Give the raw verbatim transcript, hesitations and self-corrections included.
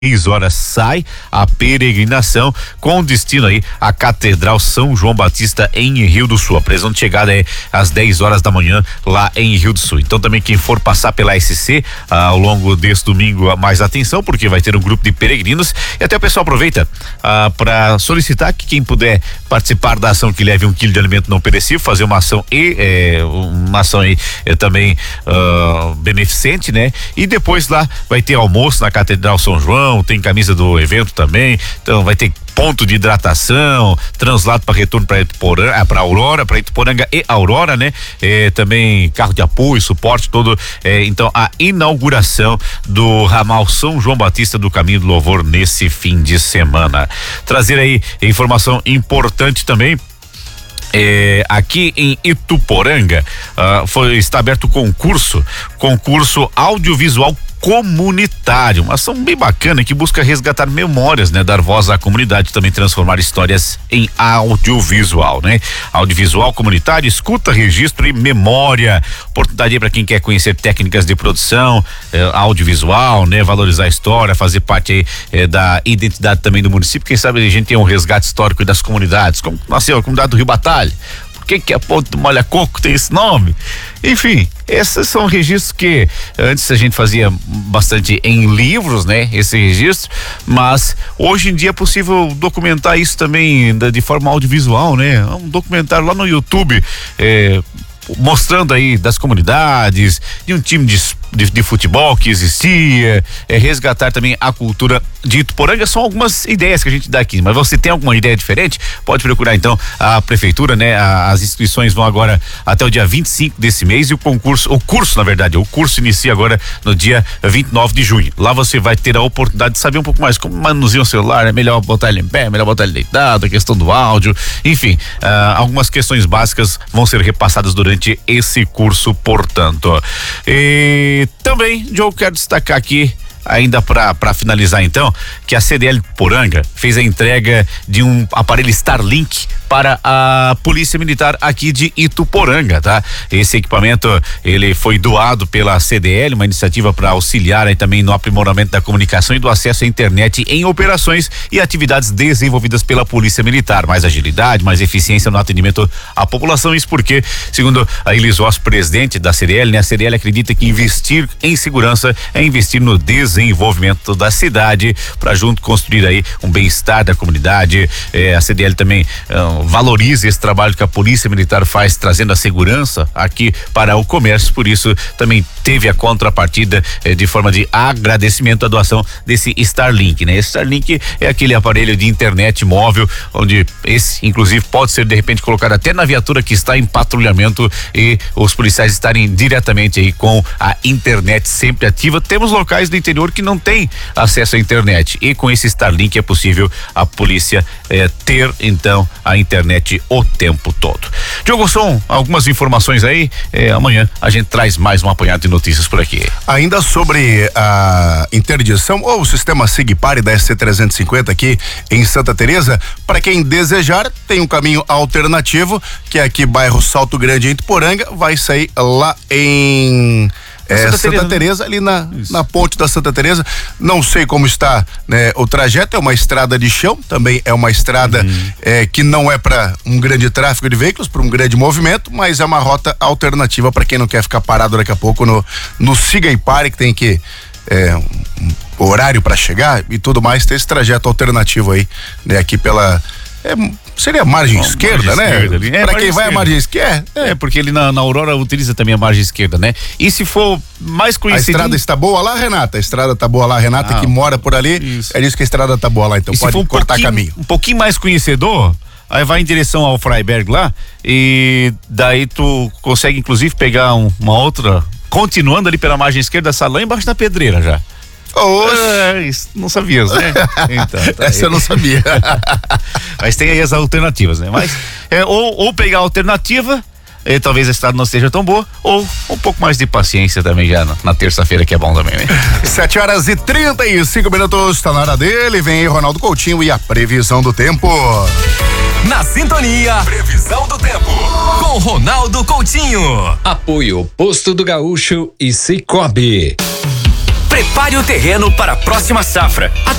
seis horas sai a peregrinação com destino aí à Catedral São João Batista em Rio do Sul. A previsão de chegada é às dez horas da manhã lá em Rio do Sul. Então também quem for passar pela S C ah, ao longo desse domingo, mais atenção, porque vai ter um grupo de peregrinos e até o pessoal aproveita ah, para solicitar que quem puder participar da ação que leve um quilo de alimento não perecível, fazer uma ação e eh, uma ação aí eh, também ah, beneficente, né? E depois lá vai ter almoço na Catedral São João, tem camisa do evento também, então vai ter ponto de hidratação, translado para retorno para Ituporanga, para Aurora, para Ituporanga e Aurora, né? É, também carro de apoio, suporte todo. É, então a inauguração do ramal São João Batista do Caminho do Louvor nesse fim de semana. Trazer aí informação importante também. É, aqui em Ituporanga uh, foi, está aberto o concurso, concurso audiovisual comunitário, uma ação bem bacana que busca resgatar memórias, né? Dar voz à comunidade, também transformar histórias em audiovisual, né? Audiovisual comunitário, escuta, registro e memória. Oportunidade aí para quem quer conhecer técnicas de produção eh, audiovisual, né? Valorizar a história, fazer parte aí eh, da identidade também do município. Quem sabe a gente tem um resgate histórico das comunidades, como nasceu a comunidade do Rio Batalha. Por que que a Ponte do Molha Coco tem esse nome? Enfim, esses são registros que antes a gente fazia bastante em livros, né? Esse registro, mas hoje em dia é possível documentar isso também de forma audiovisual, né? Um documentário lá no YouTube, é, mostrando aí das comunidades, de um time de, de, de futebol que existia, é, resgatar também a cultura de Ituporanga. São algumas ideias que a gente dá aqui, mas você tem alguma ideia diferente? Pode procurar então a prefeitura, né? A, as inscrições vão agora até o dia vinte e cinco desse mês e o concurso, o curso na verdade, o curso inicia agora no dia vinte e nove de junho. Lá você vai ter a oportunidade de saber um pouco mais como manusear o celular, é melhor botar ele em pé, é melhor botar ele deitado, a questão do áudio, enfim, ah, algumas questões básicas vão ser repassadas durante esse curso, portanto. E também, eu quero destacar aqui, ainda para finalizar então, que a C D L Poranga fez a entrega de um aparelho Starlink para a Polícia Militar aqui de Ituporanga, tá? Esse equipamento, ele foi doado pela C D L, uma iniciativa para auxiliar aí também no aprimoramento da comunicação e do acesso à internet em operações e atividades desenvolvidas pela Polícia Militar. Mais agilidade, mais eficiência no atendimento à população. Isso porque, segundo a Elis Ross, presidente da C D L, né? A C D L acredita que investir em segurança é investir no desenvolvimento da cidade para junto construir aí um bem-estar da comunidade. É, a C D L também um, valoriza esse trabalho que a Polícia Militar faz, trazendo a segurança aqui para o comércio. Por isso também teve a contrapartida eh, de forma de agradecimento à doação desse Starlink, né? Esse Starlink é aquele aparelho de internet móvel, onde esse inclusive pode ser de repente colocado até na viatura que está em patrulhamento e os policiais estarem diretamente aí com a internet sempre ativa. Temos locais do interior que não tem acesso à internet e com esse Starlink é possível a polícia eh, ter então a internet o tempo todo. Diogo Som, algumas informações aí, eh, amanhã a gente traz mais um apanhado de notícias por aqui. Ainda sobre a interdição ou o sistema Sigpare da S C trezentos e cinquenta aqui em Santa Teresa, para quem desejar, tem um caminho alternativo, que é aqui bairro Salto Grande em Ituporanga, vai sair lá em É, Santa, Santa Teresa, ali na, na ponte da Santa Teresa. Não sei como está, né, o trajeto. É uma estrada de chão, também é uma estrada uhum. é, que não é para um grande tráfego de veículos, para um grande movimento, mas é uma rota alternativa para quem não quer ficar parado daqui a pouco no, no Siga e Pare, que tem que é, um horário para chegar e tudo mais. Tem esse trajeto alternativo aí, né, aqui pela É, seria a margem Bom, esquerda, margem né? Esquerda, é, para quem esquerda. vai a margem esquerda. É, é porque ele na, na Aurora utiliza também a margem esquerda, né? E se for mais conhecido. A estrada está boa lá, Renata? A estrada está boa lá, Renata, ah, que mora por ali. Isso. É isso que a estrada está boa lá, então e pode um cortar caminho. Um pouquinho mais conhecedor, aí vai em direção ao Freiberg lá e daí tu consegue inclusive pegar um, uma outra, continuando ali pela margem esquerda, salão embaixo da pedreira já. É, isso não sabias, né? Então, tá essa aí. Eu não sabia. Mas tem aí as alternativas, né? Mas é, ou, ou pegar a alternativa, e talvez a estrada não esteja tão boa, ou um pouco mais de paciência também já na, na terça-feira, que é bom também, né? sete horas e trinta e cinco minutos, está na hora dele, vem aí Ronaldo Coutinho e a previsão do tempo. Na sintonia, previsão do tempo com Ronaldo Coutinho. Apoio Posto do Gaúcho e Cicobi. Prepare o terreno para a próxima safra.